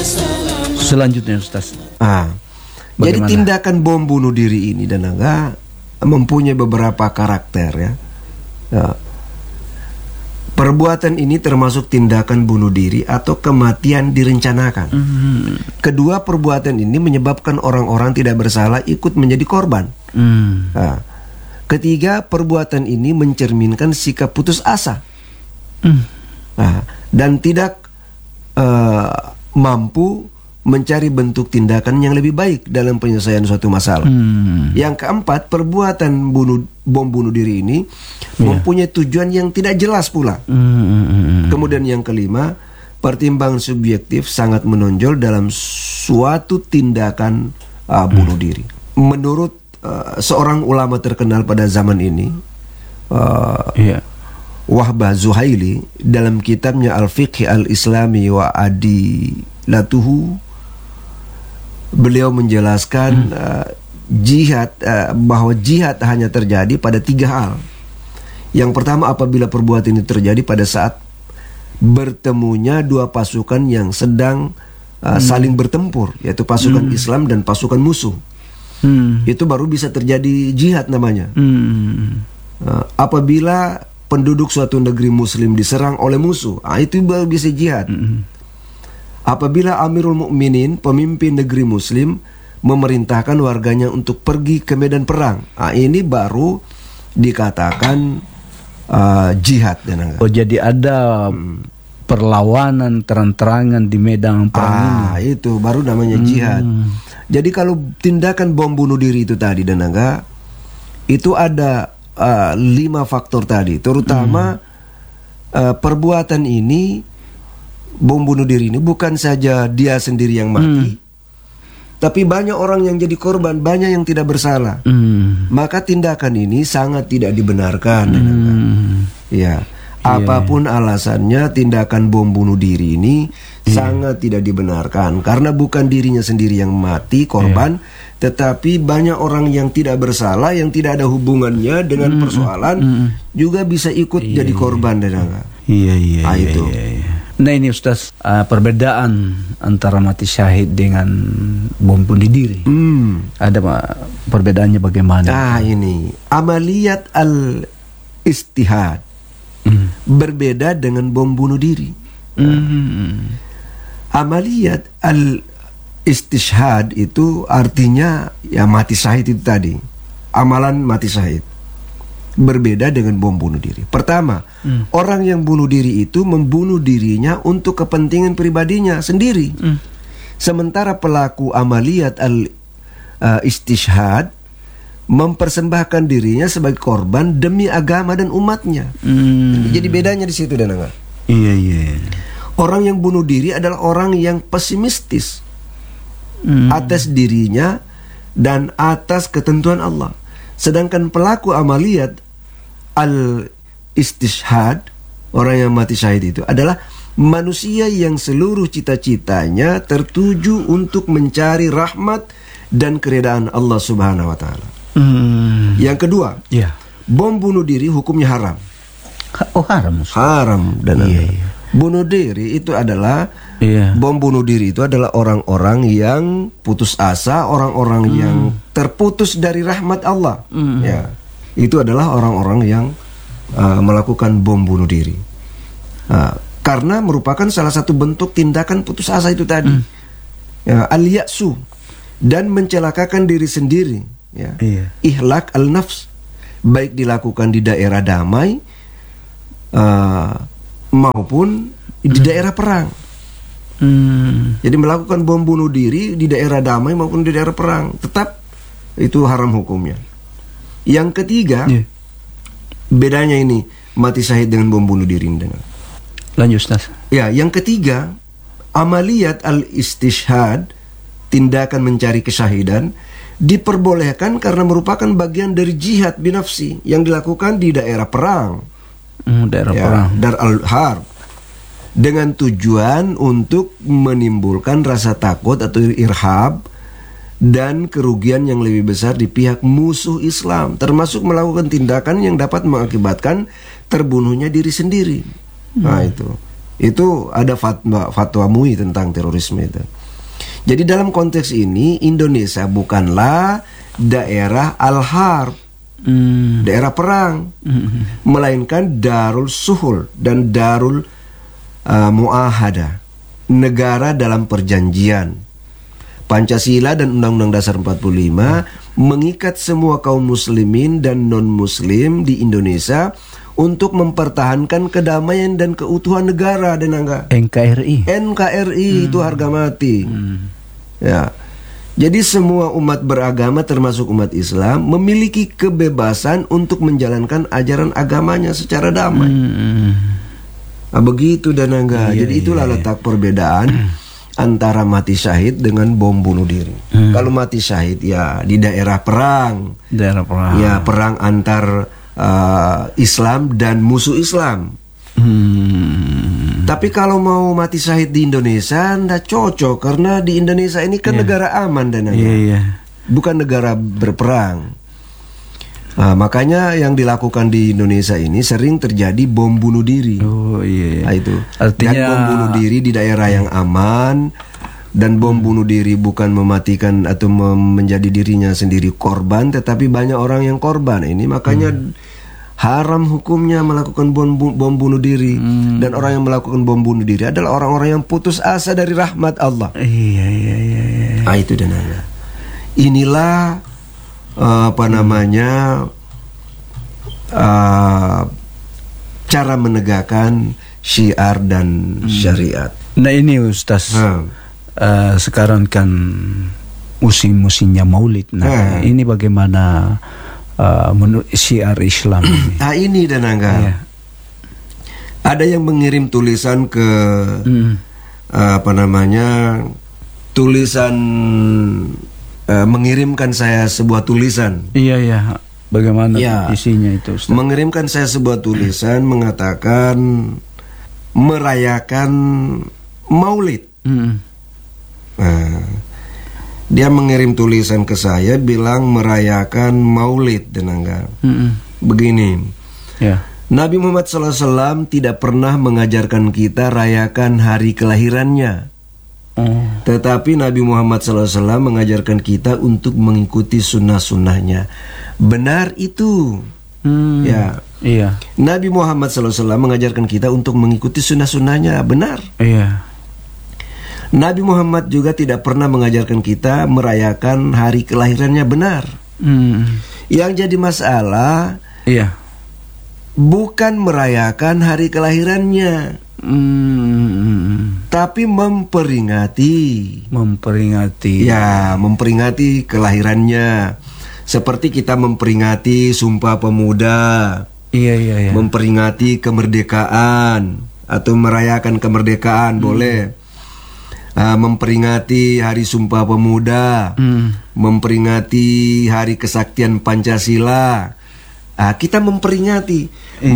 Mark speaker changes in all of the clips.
Speaker 1: Selanjutnya Ustaz.
Speaker 2: Jadi tindakan bom bunuh diri ini dan mempunyai beberapa karakter ya. Perbuatan ini termasuk tindakan bunuh diri atau kematian direncanakan. Kedua, perbuatan ini menyebabkan orang-orang tidak bersalah ikut menjadi korban. Ketiga, perbuatan ini mencerminkan sikap putus asa dan tidak mampu mencari bentuk tindakan yang lebih baik dalam penyelesaian suatu masalah. Yang keempat, perbuatan bom bunuh diri ini mempunyai tujuan yang tidak jelas pula. Kemudian yang kelima, pertimbangan subjektif sangat menonjol dalam suatu tindakan bunuh diri. Menurut seorang ulama terkenal pada zaman ini, Wahbah Zuhaili, dalam kitabnya Al-Fiqh Al-Islami wa Adilatuhu, beliau menjelaskan bahwa jihad hanya terjadi pada 3 hal. Yang pertama, apabila perbuatan ini terjadi pada saat bertemunya 2 pasukan yang sedang saling bertempur, yaitu pasukan Islam dan pasukan musuh. Itu baru bisa terjadi jihad namanya. Apabila penduduk suatu negeri muslim diserang oleh musuh, itu baru bisa jihad. Apabila Amirul Mukminin, pemimpin negeri muslim, memerintahkan warganya untuk pergi ke medan perang, ini baru dikatakan jihad.
Speaker 1: Jadi ada perlawanan terang-terangan di medan perang ini.
Speaker 2: Itu baru namanya jihad. Jadi kalau tindakan bom bunuh diri itu tadi, itu ada 5 faktor tadi, terutama perbuatan ini, bom bunuh diri ini bukan saja dia sendiri yang mati, tapi banyak orang yang jadi korban, banyak yang tidak bersalah. Maka tindakan ini sangat tidak dibenarkan. Apapun alasannya, tindakan bom bunuh diri ini sangat tidak dibenarkan, karena bukan dirinya sendiri yang mati, korban, tetapi banyak orang yang tidak bersalah, yang tidak ada hubungannya dengan persoalan, juga bisa ikut jadi korban. Itu.
Speaker 1: Nah ini Ustaz, perbedaan antara mati syahid dengan bom bunuh diri. Ada perbedaannya bagaimana?
Speaker 2: Ini amaliyat al-istihad berbeda dengan bom bunuh diri. Amaliyat al-istishhad itu artinya mati syahid itu tadi. Amalan mati syahid berbeda dengan bom bunuh diri. Pertama, orang yang bunuh diri itu membunuh dirinya untuk kepentingan pribadinya sendiri. Sementara pelaku amaliyat al-istishhad mempersembahkan dirinya sebagai korban demi agama dan umatnya. Jadi bedanya di situ, Orang yang bunuh diri adalah orang yang pesimistis atas dirinya dan atas ketentuan Allah. Sedangkan pelaku amaliyat al-istishhad, orang yang mati syahid itu adalah manusia yang seluruh cita-citanya tertuju untuk mencari rahmat dan keridaan Allah Subhanahu wa taala. Yang kedua, bom bunuh diri hukumnya haram. Haram dan bunuh diri itu adalah bom bunuh diri itu adalah orang-orang yang putus asa, orang-orang yang terputus dari rahmat Allah. Itu adalah orang-orang yang melakukan bom bunuh diri. Karena merupakan salah satu bentuk tindakan putus asa itu tadi. Al-ya'su, dan mencelakakan diri sendiri. Ihlak al-nafs, baik dilakukan di daerah damai maupun di daerah perang. Jadi melakukan bom bunuh diri di daerah damai maupun di daerah perang, tetap itu haram hukumnya. Yang ketiga, bedanya ini mati syahid dengan bom bunuh diri.
Speaker 1: Lanjut, Ustaz.
Speaker 2: Yang ketiga, amaliyat al-istishhad, tindakan mencari kesyahidan, diperbolehkan karena merupakan bagian dari jihad binafsi yang dilakukan di daerah perang. Perang. Dar al-harb, dengan tujuan untuk menimbulkan rasa takut atau irhab dan kerugian yang lebih besar di pihak musuh Islam, termasuk melakukan tindakan yang dapat mengakibatkan terbunuhnya diri sendiri. Nah itu ada fatwa MUI tentang terorisme itu. Jadi dalam konteks ini Indonesia bukanlah daerah al-harb, daerah perang, melainkan darul suhul dan darul muahada, negara dalam perjanjian. Pancasila dan Undang-Undang Dasar 45 mengikat semua kaum muslimin dan non-muslim di Indonesia untuk mempertahankan kedamaian dan keutuhan negara, dan NKRI itu harga mati. Ya. Jadi semua umat beragama termasuk umat Islam memiliki kebebasan untuk menjalankan ajaran agamanya secara damai. Begitu Danangga. Jadi itulah letak perbedaan antara mati syahid dengan bom bunuh diri. Kalau mati syahid ya di daerah perang. Ya, perang antar Islam dan musuh Islam. Tapi kalau mau mati syahid di Indonesia nggak cocok, karena di Indonesia ini kan negara aman dan bukan negara berperang. Makanya yang dilakukan di Indonesia ini sering terjadi bom bunuh diri. Nah, itu artinya, dan bom bunuh diri di daerah yang aman, dan bom bunuh diri bukan mematikan atau menjadi dirinya sendiri korban, tetapi banyak orang yang korban. Ini makanya haram hukumnya melakukan bom bunuh diri. Dan orang yang melakukan bom bunuh diri adalah orang-orang yang putus asa dari rahmat Allah. Nah, itu dan inilah cara menegakkan syiar dan syariat.
Speaker 1: Nah ini Ustaz, sekarang kan musim-musimnya Maulid. Nah ini bagaimana menurut syiar Islam ini?
Speaker 2: Nah ini Danangga, ada yang mengirim tulisan ke tulisan, mengirimkan saya sebuah tulisan.
Speaker 1: Bagaimana isinya itu Ustaz?
Speaker 2: Mengirimkan saya sebuah tulisan mengatakan merayakan Maulid. Dia mengirim tulisan ke saya bilang merayakan Maulid, Danangga. Begini. Nabi Muhammad SAW tidak pernah mengajarkan kita rayakan hari kelahirannya. Tetapi Nabi Muhammad SAW mengajarkan kita untuk mengikuti sunnah-sunnahnya. Benar itu. Nabi Muhammad SAW mengajarkan kita untuk mengikuti sunnah-sunnahnya. Benar. Nabi Muhammad juga tidak pernah mengajarkan kita merayakan hari kelahirannya. Benar. Yang jadi masalah bukan merayakan hari kelahirannya, tapi memperingati kelahirannya. Seperti kita memperingati Sumpah Pemuda, memperingati kemerdekaan atau merayakan kemerdekaan boleh. Memperingati Hari Sumpah Pemuda, memperingati Hari Kesaktian Pancasila. Kita memperingati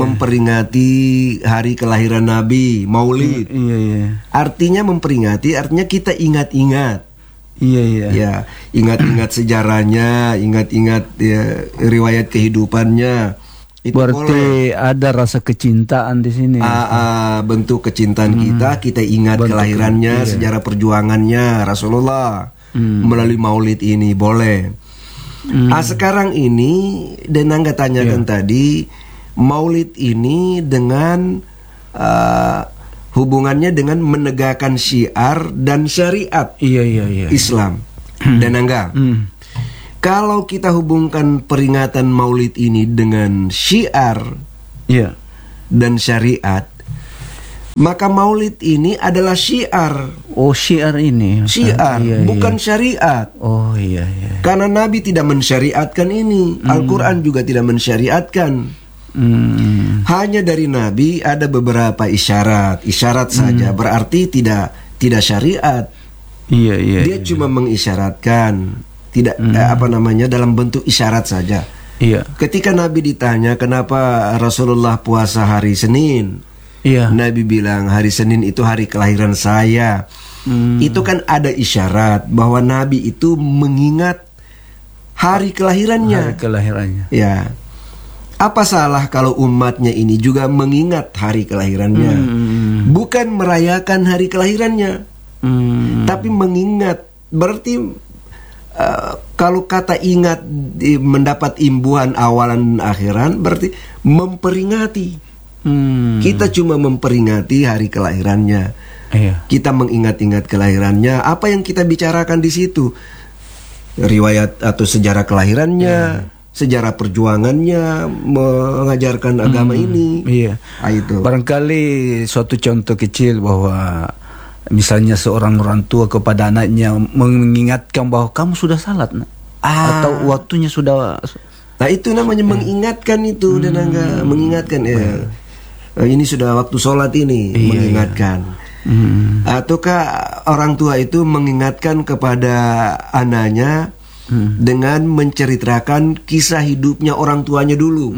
Speaker 2: hari kelahiran Nabi, Maulid. Artinya memperingati, artinya kita ingat-ingat. Ingat-ingat sejarahnya, ingat-ingat riwayat kehidupannya. Itu
Speaker 1: berarti ada rasa kecintaan di sini.
Speaker 2: Bentuk kecintaan kita ingat kelahirannya, sejarah perjuangannya Rasulullah melalui Maulid ini boleh. Sekarang ini Danangga tanyakan tadi, Maulid ini dengan hubungannya dengan menegakkan syiar dan syariat Islam. Danangga, kalau kita hubungkan peringatan Maulid ini dengan syiar dan syariat, maka Maulid ini adalah syiar.
Speaker 1: Syiar ini.
Speaker 2: Syiar, bukan syariat. Karena Nabi tidak mensyariatkan ini. Al-Quran juga tidak mensyariatkan. Hanya dari Nabi ada beberapa isyarat saja, berarti tidak syariat. Dia cuma mengisyaratkan, tidak dalam bentuk isyarat saja. Ketika Nabi ditanya kenapa Rasulullah puasa hari Senin, Nabi bilang hari Senin itu hari kelahiran saya. Itu kan ada isyarat bahwa Nabi itu mengingat hari kelahirannya. Apa salah kalau umatnya ini juga mengingat hari kelahirannya? Bukan merayakan hari kelahirannya, tapi mengingat berarti kalau kata ingat mendapat imbuhan awalan akhiran berarti memperingati. Kita cuma memperingati hari kelahirannya. Kita mengingat-ingat kelahirannya. Apa yang kita bicarakan di situ? Riwayat atau sejarah kelahirannya, sejarah perjuangannya mengajarkan agama ini. Itu.
Speaker 1: Barangkali suatu contoh kecil bahwa misalnya seorang orang tua kepada anaknya mengingatkan bahwa kamu sudah salat, atau waktunya sudah.
Speaker 2: Nah itu namanya mengingatkan itu, dan enggak mengingatkan ini sudah waktu sholat ini, mengingatkan. Ataukah orang tua itu mengingatkan kepada anaknya dengan menceritakan kisah hidupnya orang tuanya dulu,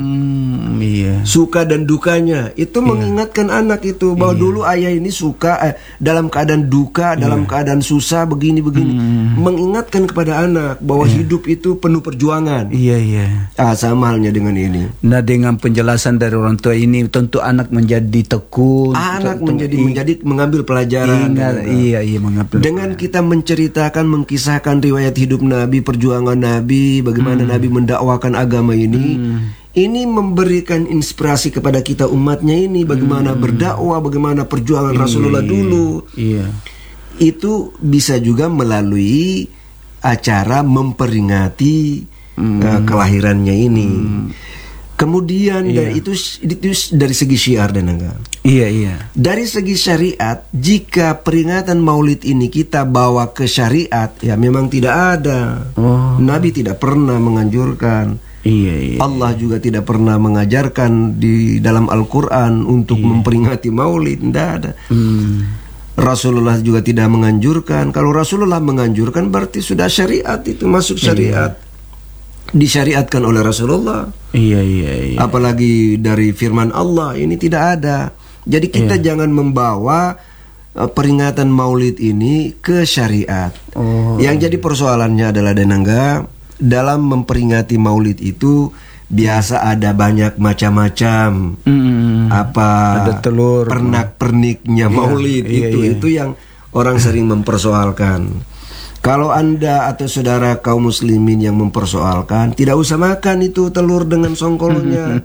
Speaker 2: suka dan dukanya, itu mengingatkan anak itu bahwa dulu ayah ini suka dalam keadaan duka, dalam keadaan susah begini, mengingatkan kepada anak bahwa hidup itu penuh perjuangan. Sama halnya dengan ini.
Speaker 1: Nah, dengan penjelasan dari orang tua ini tentu anak menjadi tekun,
Speaker 2: anak menjadi mengambil pelajaran.
Speaker 1: Mengambil.
Speaker 2: Dengan kita menceritakan, mengkisahkan riwayat hidup Nabi, perjuangan Nabi, bagaimana Nabi mendakwakan agama ini, ini memberikan inspirasi kepada kita umatnya ini, bagaimana berdakwah, bagaimana perjuangan Rasulullah dulu. Itu bisa juga melalui acara memperingati kelahirannya ini. Kemudian dari itu dari segi syiar dan enggak. Dari segi syariat, jika peringatan Maulid ini kita bawa ke syariat, ya memang tidak ada. Nabi tidak pernah menganjurkan. Allah juga tidak pernah mengajarkan di dalam Al-Quran untuk memperingati Maulid, tidak ada. Rasulullah juga tidak menganjurkan. Kalau Rasulullah menganjurkan berarti sudah syariat, itu masuk syariat. Disyariatkan oleh Rasulullah. Apalagi dari firman Allah, ini tidak ada. Jadi kita jangan membawa peringatan Maulid ini ke syariat. Yang jadi persoalannya adalah dalam memperingati Maulid itu biasa ada banyak macam-macam. Ada telur, pernak-perniknya Maulid itu yang orang sering mempersoalkan. Kalau Anda atau saudara kaum muslimin yang mempersoalkan, tidak usah makan itu telur dengan songkolnya.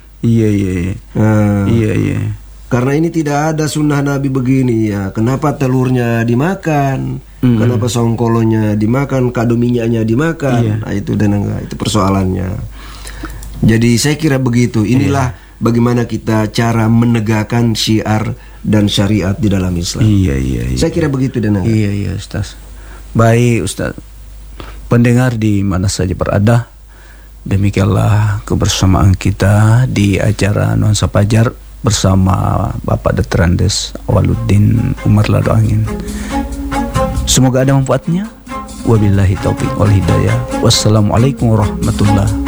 Speaker 2: Karena ini tidak ada sunnah Nabi begini ya. Kenapa telurnya dimakan? Kenapa songkolonya dimakan? Kado minyaknya dimakan? Nah, itu itu persoalannya. Jadi saya kira begitu. Inilah bagaimana kita cara menegakkan syiar dan syariat di dalam Islam. Saya kira begitu
Speaker 1: Ustaz. Baik Ustaz, pendengar di mana saja berada, demikianlah kebersamaan kita di acara Nuansa Fajar bersama Bapak Dr. Andes Awaluddin Umar Lado Angin. Semoga ada manfaatnya. Wabillahi taufiq wal hidayah. Wassalamualaikum warahmatullahi